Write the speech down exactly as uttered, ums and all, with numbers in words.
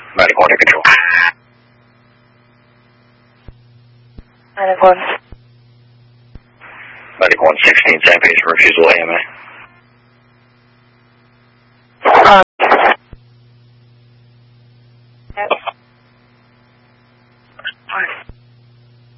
Medic one to control. Medic one. Medic one sixteen, same page for refusal A M A.